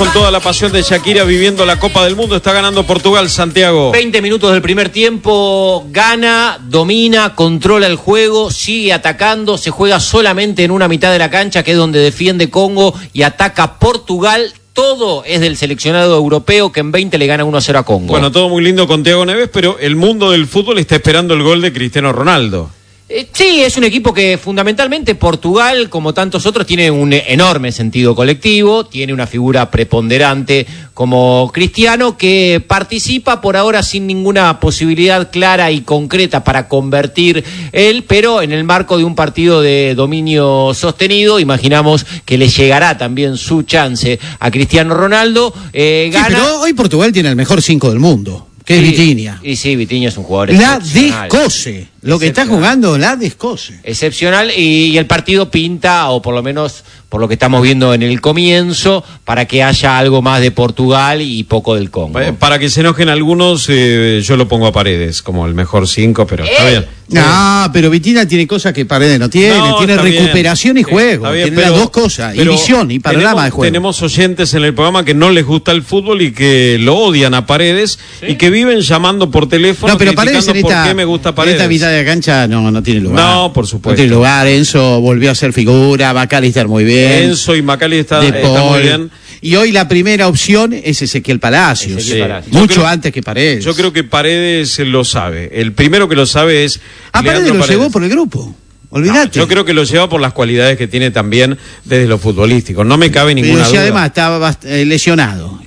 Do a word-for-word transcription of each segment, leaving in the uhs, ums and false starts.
con toda la pasión de Shakira viviendo la Copa del Mundo. Está ganando Portugal, Santiago. veinte minutos del primer tiempo, gana, domina, controla el juego, sigue atacando, se juega solamente en una mitad de la cancha, que es donde defiende Congo y ataca Portugal. Todo es del seleccionado europeo, que en veinte le gana uno a cero a Congo. Bueno, todo muy lindo con Thiago Neves, pero el mundo del fútbol está esperando el gol de Cristiano Ronaldo. Eh, sí, es un equipo que fundamentalmente Portugal, como tantos otros, tiene un enorme sentido colectivo, tiene una figura preponderante como Cristiano, que participa por ahora sin ninguna posibilidad clara y concreta para convertir él, pero en el marco de un partido de dominio sostenido, imaginamos que le llegará también su chance a Cristiano Ronaldo. Eh, sí, gana... pero hoy Portugal tiene el mejor cinco del mundo, que es Vitinha. Y sí, Vitinha es un jugador La excepcional. descose. Lo que está jugando, la descose. Excepcional, y, y el partido pinta, o por lo menos por lo que estamos viendo en el comienzo, para que haya algo más de Portugal y poco del Congo. Para que se enojen algunos, eh, yo lo pongo a Paredes como el mejor cinco, pero está bien. No, pero Vitinha tiene cosas que Paredes no tiene. No, tiene recuperación bien. y juego. Bien, tiene pero, las dos cosas, y visión y panorama tenemos, de juego. Tenemos oyentes en el programa que no les gusta el fútbol y que lo odian a Paredes, ¿sí? Y que viven llamando por teléfono, no, pero Paredes en por esta, qué me gusta Paredes. En esta mitad de cancha no, no tiene lugar. No, por supuesto. No tiene lugar. Enzo volvió a ser figura, McAllister muy bien. Enzo y McAllister está, está muy bien. Y hoy la primera opción es Ezequiel Palacios, Ezequiel sí. Palacios. Mucho creo, antes que Paredes. Yo creo que Paredes lo sabe. El primero que lo sabe es Ah, Paredes lo llevó por el grupo. Olvídate. No, yo creo que lo lleva por las cualidades que tiene también desde lo futbolístico. No me cabe ninguna pero si duda. además estaba eh, lesionado.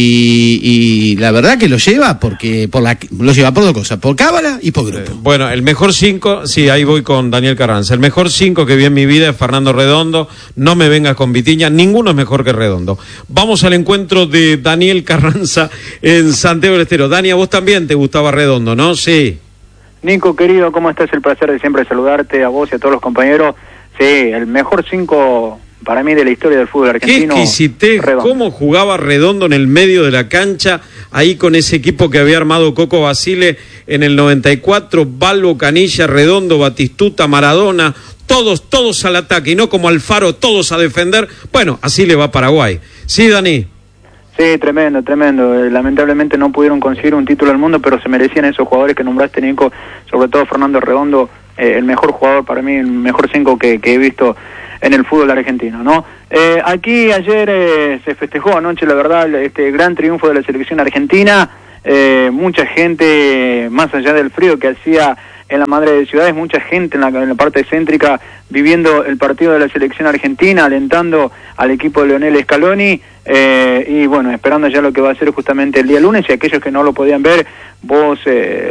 Y, y la verdad que lo lleva porque por la lo lleva por dos cosas, por cábala y por grupo. Eh, bueno, el mejor cinco, sí, ahí voy con Daniel Carranza. El mejor cinco que vi en mi vida es Fernando Redondo. No me vengas con Vitinha, ninguno es mejor que Redondo. Vamos al encuentro de Daniel Carranza en Santiago del Estero. Dani, a vos también te gustaba Redondo, ¿no? Sí. Nico, querido, ¿cómo estás? El placer de siempre saludarte a vos y a todos los compañeros. Sí, el mejor cinco para mí de la historia del fútbol argentino. Qué exquisitez, cómo jugaba Redondo en el medio de la cancha, ahí con ese equipo que había armado Coco Basile en el noventa y cuatro, Balbo, Canilla, Redondo, Batistuta, Maradona, todos, todos al ataque, y no como Alfaro, todos a defender. Bueno, así le va a Paraguay. Sí, Dani. Sí, tremendo, tremendo. Eh, lamentablemente no pudieron conseguir un título del mundo, pero se merecían esos jugadores que nombraste, Nico, sobre todo Fernando Redondo, eh, el mejor jugador para mí, el mejor cinco que, que he visto en el fútbol argentino, ¿no? Eh, aquí ayer eh, se festejó anoche, la verdad, este gran triunfo de la selección argentina. Eh, mucha gente, más allá del frío que hacía en la madre de ciudades, mucha gente en la, en la parte céntrica viviendo el partido de la selección argentina, alentando al equipo de Lionel Scaloni, eh, y bueno, esperando ya lo que va a ser justamente el día lunes. Y aquellos que no lo podían ver, vos eh,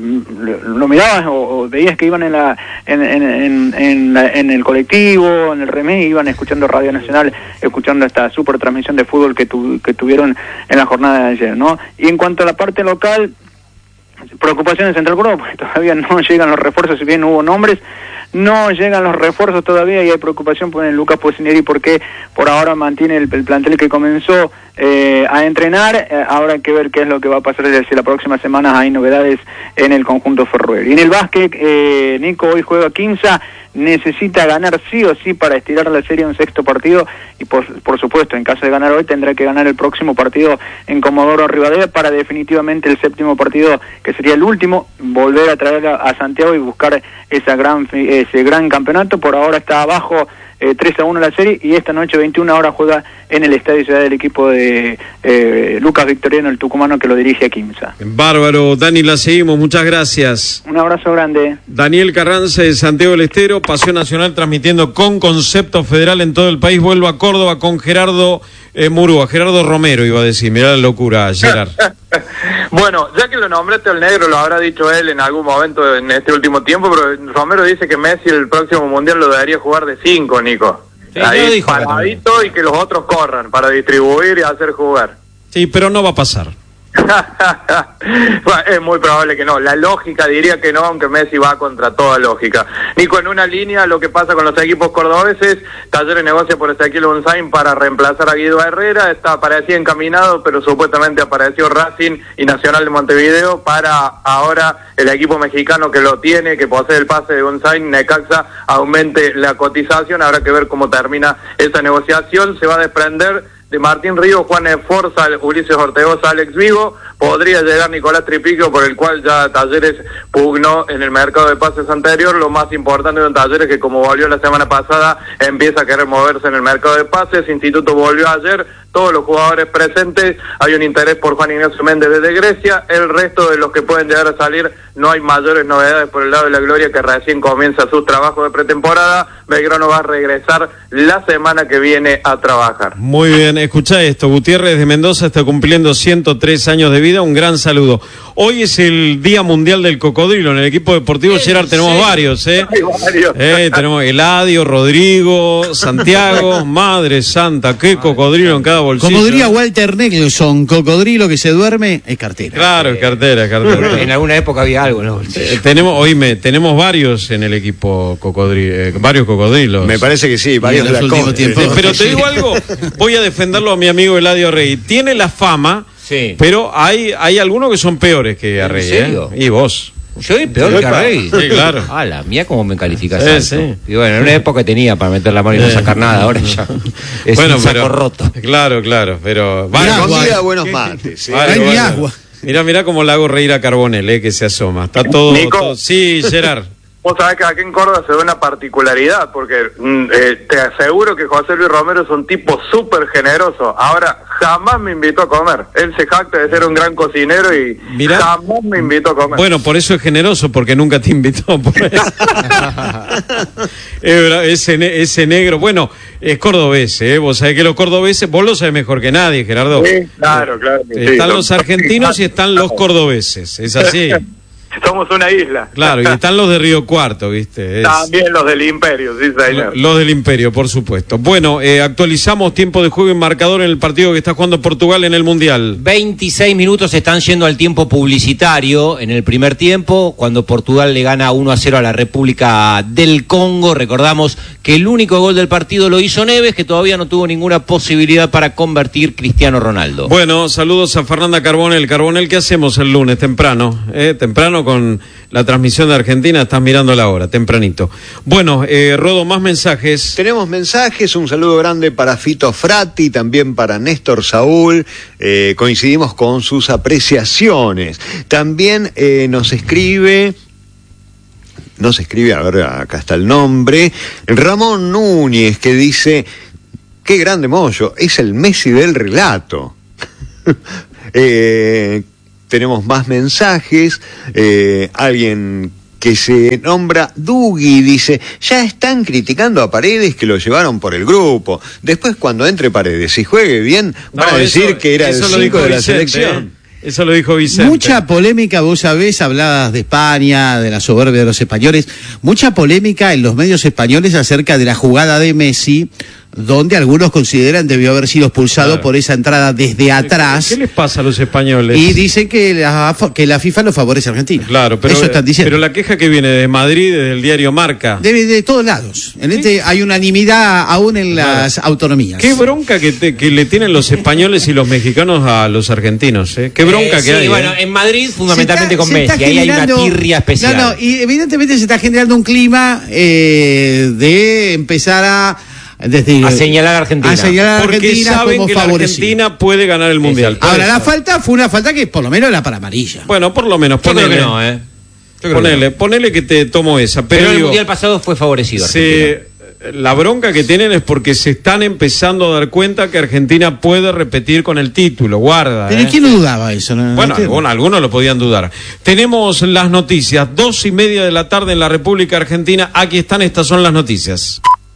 lo, lo mirabas o, o veías que iban en la en, en, en, en, la, en el colectivo, en el remis, iban escuchando Radio Nacional, escuchando esta super transmisión de fútbol que, tu, que tuvieron en la jornada de ayer, ¿no? Y en cuanto a la parte local, preocupación en Central Córdoba, porque todavía no llegan los refuerzos, si bien hubo nombres, no llegan los refuerzos todavía, y hay preocupación por el Lucas Pocineri, porque por ahora mantiene el, el plantel que comenzó eh, a entrenar. Eh, ahora hay que ver qué es lo que va a pasar, si la próxima semana hay novedades en el conjunto ferroviario. Y en el básquet, eh, Nico, hoy juega Quimsa, necesita ganar sí o sí para estirar la serie a un sexto partido, y por, por supuesto, en caso de ganar hoy, tendrá que ganar el próximo partido en Comodoro Rivadavia para definitivamente el séptimo partido, que sería el último, volver a traer a, a Santiago y buscar esa gran, ese gran campeonato. Por ahora está abajo eh, tres a uno la serie, y esta noche veintiuna horas juega en el Estadio Ciudad del equipo de eh, Lucas Victoriano, el tucumano, que lo dirige a Quimsa. Bárbaro, Dani, la seguimos, muchas gracias. Un abrazo grande. Daniel Carranza de Santiago del Estero, Pasión Nacional, transmitiendo con concepto federal en todo el país. Vuelvo a Córdoba con Gerardo eh, Murúa, Gerardo Romero iba a decir, mirá la locura, Gerard. Bueno, ya que lo nombraste al negro, lo habrá dicho él en algún momento en este último tiempo, pero Romero dice que Messi el próximo Mundial lo debería jugar de cinco, Nico. Sí, ahí paradito, y que los otros corran para distribuir y hacer jugar. Sí, pero no va a pasar. Bueno, es muy probable que no. La lógica diría que no, aunque Messi va contra toda lógica. Nico, en una línea, lo que pasa con los equipos cordobeses: Talleres negocia por Ezequiel Unzain para reemplazar a Guido Herrera. Está parecía encaminado, pero supuestamente apareció Racing y Nacional de Montevideo para ahora el equipo mexicano que lo tiene, que posee el pase de Unzain, Necaxa, aumente la cotización. Habrá que ver cómo termina esa negociación. Se va a desprender de Martín Ríos, Juan Esforza, Ulises Ortegoza, Alex Vigo, podría llegar Nicolás Tripico, por el cual ya Talleres pugnó en el mercado de pases anterior. Lo más importante de un Talleres que, como volvió la semana pasada, empieza a querer moverse en el mercado de pases. Instituto volvió ayer, todos los jugadores presentes, hay un interés por Juan Ignacio Méndez desde Grecia. El resto de los que pueden llegar a salir, no hay mayores novedades por el lado de la Gloria, que recién comienza sus trabajos de pretemporada. Belgrano va a regresar la semana que viene a trabajar. Muy bien, escuchá esto, Gutiérrez de Mendoza está cumpliendo ciento tres años de vida, un gran saludo. Hoy es el Día Mundial del Cocodrilo, en el equipo deportivo Gerard tenemos varios, ¿eh? Hay varios. Eh, tenemos Eladio, Rodrigo, Santiago, madre santa, qué cocodrilo en cada bolsillo. Como diría Walter Nelson, cocodrilo que se duerme es cartera. Claro, es cartera, es cartera. En alguna época había algo, ¿no? Eh, tenemos, oíme, tenemos varios en el equipo cocodrilo, eh, varios cocodrilos. Me parece que sí, varios en de los la últimos co- tiempos. Eh, pero te digo algo, voy a defenderlo a mi amigo Eladio Rey. Tiene la fama, Sí. pero hay, hay algunos que son peores que a Rey. serio? ¿eh? Y vos. Yo soy peor que a Rey. Sí, claro. Ah, la mía como me calificas Sí, alto. sí. Y bueno, en una época tenía para meter la mano y no sacar nada, ahora ya es Bueno, un saco pero- roto. Claro, claro, pero... Mirá, Vale, Comida, Guay. buenos mates. ¿sí? vale, Hay ni vale. agua. Mirá, mirá cómo le hago reír a Carbonell, eh, que se asoma. Está todo... Nico. todo- Sí, Gerard. Vos sabés que aquí en Córdoba se ve una particularidad, porque mm, eh, te aseguro que José Luis Romero es un tipo súper generoso. Ahora, jamás me invitó a comer. Él se jacta de ser un gran cocinero y Mirá. jamás me invitó a comer. Bueno, por eso es generoso, porque nunca te invitó. Por eso. Es verdad, ese, ne- ese negro, bueno, es cordobés, ¿eh? Vos sabés que los cordobeses, vos lo sabés mejor que nadie, Gerardo. Sí, claro, claro. que sí. Están Son- los argentinos y están los cordobeses, es así. Somos una isla. Claro, y están los de Río Cuarto, ¿viste? Es- También los del Imperio, sí, señor. Los del Imperio, por supuesto. Bueno, eh, actualizamos tiempo de juego y marcador en el partido que está jugando Portugal en el Mundial. veintiséis minutos están yendo al tiempo publicitario en el primer tiempo, cuando Portugal le gana uno a cero a la República del Congo. Recordamos que el único gol del partido lo hizo Neves, que todavía no tuvo ninguna posibilidad para convertir Cristiano Ronaldo. Bueno, saludos a Fernanda Carbonell. Carbonell, ¿qué hacemos el lunes? Temprano, ¿eh? Temprano con la transmisión de Argentina, estás mirando la hora, tempranito. Bueno, eh, Rodo, más mensajes. Tenemos mensajes, un saludo grande para Fito Frati, también para Néstor Saúl, eh, coincidimos con sus apreciaciones. También eh, nos escribe, nos escribe, a ver, acá está el nombre, Ramón Núñez, que dice, qué grande Moyo, es el Messi del relato. eh, tenemos más mensajes, eh, alguien que se nombra Dugi, dice, ya están criticando a Paredes que lo llevaron por el grupo. Después cuando entre Paredes y juegue bien, van No, a decir eso- que era el eso lo cinco dijo de la Vicente, selección. ¿eh? Eso lo dijo Vicente. Mucha polémica, vos sabés, hablabas de España, de la soberbia de los españoles, mucha polémica en los medios españoles acerca de la jugada de Messi, donde algunos consideran debió haber sido expulsado Claro. por esa entrada desde atrás. ¿Qué les pasa a los españoles? Y dicen que la, que la FIFA lo favorece a Argentina. Claro, pero, Eso están diciendo. pero la queja que viene de Madrid, desde el diario Marca. De, de todos lados. En este hay unanimidad aún en las autonomías. Qué bronca que, te- que le tienen los españoles y los mexicanos a los argentinos, ¿eh? Qué bronca Eh, que sí, hay. bueno, ¿eh? en Madrid fundamentalmente Se está- con se está Messi, ahí hay una generando- tirria especial. No, no, y evidentemente se está generando un clima eh, de empezar a desde, A señalar a Argentina. a señalar a Porque Argentina saben como que la favorecido. Argentina puede ganar el Mundial. Por Ahora, eso. la falta fue una falta que por lo menos era para amarilla. Bueno, por lo menos, Yo creo ponele. que no, ¿eh? Yo creo que Ponele, no. ponele que te tomo esa. Pero, Pero el digo, Mundial pasado fue favorecido. se- la bronca que tienen es porque se están empezando a dar cuenta que Argentina puede repetir con el título. Guarda. Pero ¿eh? ¿quién no dudaba eso? No, no Bueno, entiendo. algunos, algunos lo podían dudar. Tenemos las noticias, dos y media de la tarde en la República Argentina. Aquí están, estas son las noticias.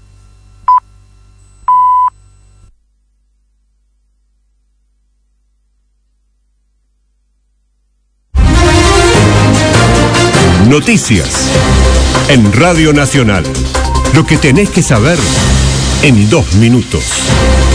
Noticias en Radio Nacional. Lo que tenés que saber en dos minutos.